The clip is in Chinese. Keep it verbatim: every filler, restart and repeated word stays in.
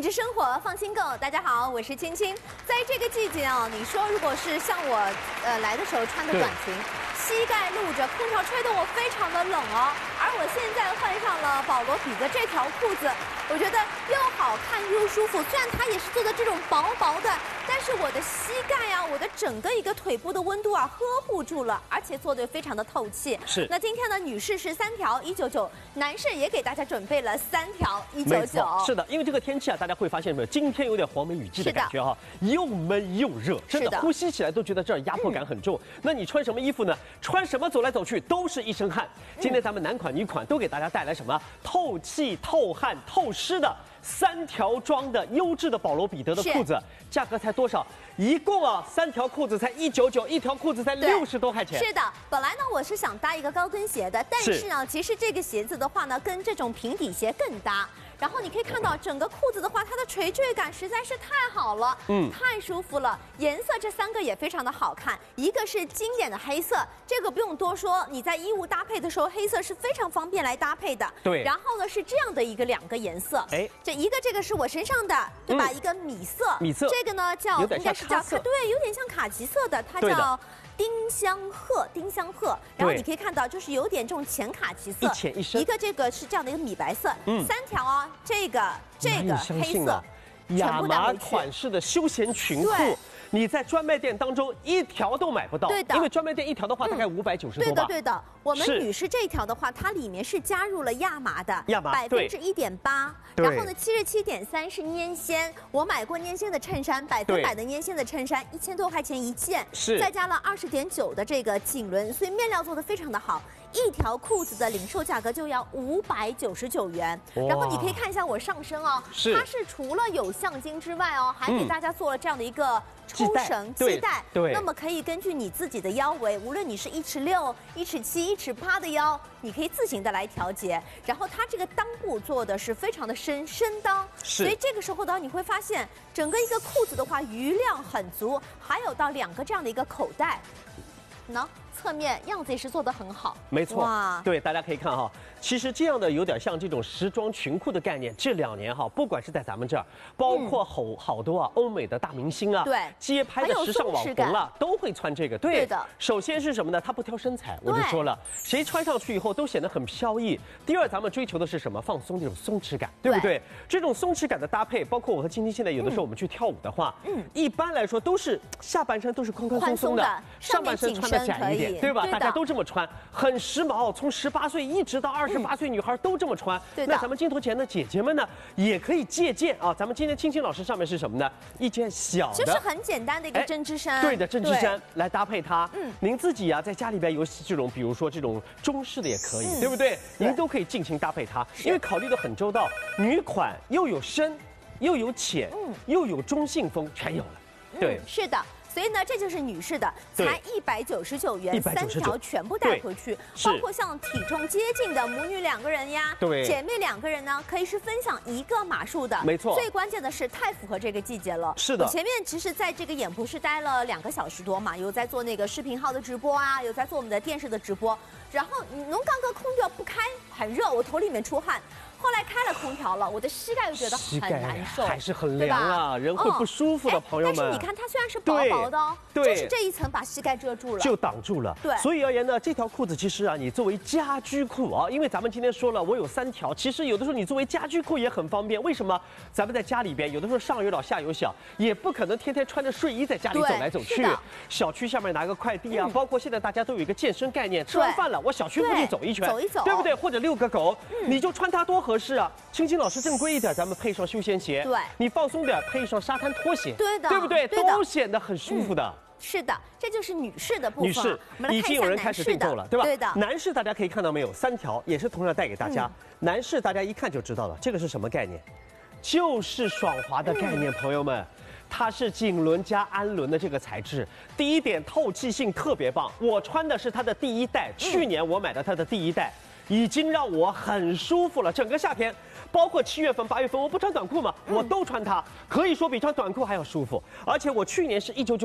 质生活，放心购。大家好，我是青青。在这个季节啊，你说如果是像我呃来的时候穿的短裙，膝盖露着，空调吹得我非常的冷哦。而我现在换上了保罗比的这条裤子，我觉得又好看又舒服。虽然它也是做的这种薄薄的，但是我的膝盖啊，我的整个一个腿部的温度啊呵护住了，而且做的非常的透气。 是。 那今天呢，女士是三条一九九，男士也给大家准备了三条一九九。 是的，因为这个天气啊，大家会发现没有，今天有点黄梅雨季的感觉哈，又闷又热，真的呼吸起来都觉得这儿压迫感很重。嗯、那你穿什么衣服呢？穿什么走来走去都是一身汗。今天咱们男款女款都给大家带来什么？透气、透汗、透湿的三条装的优质的保罗彼得的裤子，价格才多少？一共啊，三条裤子才一九九，一条裤子才六十多块钱。 是的，本来呢我是想搭一个高跟鞋的，但是呢，其实这个鞋子的话呢，跟这种平底鞋更搭。然后你可以看到整个裤子的话，它的垂坠感实在是太好了，嗯，太舒服了。颜色这三个也非常的好看，一个是经典的黑色，这个不用多说，你在衣物搭配的时候，黑色是非常方便来搭配的。 对。 然后呢是这样的一个两个颜色，哎，这一个这个是我身上的，对吧？嗯、一个米色， 米色， 这个呢叫应该是叫对，有点像卡其色的，它叫。丁香褐，丁香褐，然后你可以看到，就是有点这种浅卡其色， 一浅一深。 一个这个是这样的一个米白色，嗯，三条啊，这个这个黑色， 亚麻款式的休闲裙裤。你在专卖店当中一条都买不到， 对的， 因为专卖店一条的话大概五百九十多吧。 对的，对的。我们女士这一条的话，它里面是加入了亚麻的， 亚麻百分之一点八，然后呢七十七点三是粘纤。我买过粘纤的衬衫，百分百的粘纤的衬衫，一千多块钱一件， 是再加了二十点九的这个锦纶，所以面料做的非常的好。一条裤子的零售价格就要五百九十九元，然后你可以看一下我上身哦，它是除了有橡筋之外哦，还给大家做了这样的一个抽绳系带， 对， 那么可以根据你自己的腰围，无论你是一尺六、一尺七、一尺八的腰，你可以自行的来调节。然后它这个裆部做的是非常的深深裆，所以这个时候呢，你会发现整个一个裤子的话余量很足，还有到两个这样的一个口袋，喏。侧面样子也是做得很好， 没错，对，大家可以看哈，其实这样的有点像这种时装裙裤的概念。这两年哈，不管是在咱们这儿，包括好好多啊欧美的大明星啊， 对， 街拍的时尚网红啊，都会穿这个。对的。 首先是什么呢？它不挑身材，我就说了，谁穿上去以后都显得很飘逸。第二，咱们追求的是什么？放松这种松弛感，对不对？这种松弛感的搭配，包括我和青青现在有的时候我们去跳舞的话，嗯，一般来说都是下半身都是宽宽松松的，上半身穿的窄一点。对吧？大家都这么穿，很时髦。从十八岁一直到二十八岁，女孩都这么穿。那咱们镜头前的姐姐们呢，也可以借鉴啊。咱们今天青青老师上面是什么呢？一件小的， 就是很简单的一个针织衫。 对的，针织衫来搭配它。嗯，您自己啊，在家里边有这种，比如说这种中式的也可以，对不对？您都可以尽情搭配它，因为考虑的很周到。女款又有深，又有浅，又有中性风，全有了。对， 是的。所以呢，这就是女士的，才一百九十九元，三条全部带回去，包括像体重接近的母女两个人呀， 对， 姐妹两个人呢，可以是分享一个码数的， 没错。 最关键的是太符合这个季节了， 是的。 我前面其实在这个演播室待了两个小时多嘛，有在做那个视频号的直播啊，有在做我们的电视的直播，然后侬刚刚空调不开，很热，我头里面出汗。后来开了空调了，我的膝盖又觉得很难受， 还是很凉啊，人会不舒服的，朋友们。 但是你看，它虽然是薄薄的哦，就是这一层把膝盖遮住了， 就挡住了。对，所以而言呢，这条裤子其实啊，你作为家居裤啊，因为咱们今天说了，我有三条，其实有的时候你作为家居裤也很方便。为什么？咱们在家里边，有的时候上有老下有小，也不可能天天穿着睡衣在家里走来走去。小区下面拿个快递啊，包括现在大家都有一个健身概念，吃完饭了，我小区附近走一圈， 走一走， 对不对？或者遛个狗，你就穿它多合适啊！青青老师正规一点，咱们配上休闲鞋， 对， 你放松点，配上沙滩拖鞋， 对的， 对不对？都显得很舒服的。 是的，这就是女士的部分。 女士，已经有人开始订购了，对吧？ 对的。 男士大家可以看到没有，三条也是同样带给大家。男士大家一看就知道了，这个是什么概念？就是爽滑的概念，朋友们。它是锦纶加氨纶的这个材质，第一点透气性特别棒。我穿的是它的第一代，去年我买的它的第一代。已经让我很舒服了，整个夏天，包括七月份、八月份，我不穿短裤嘛，我都穿它，可以说比穿短裤还要舒服。而且我去年是一九九。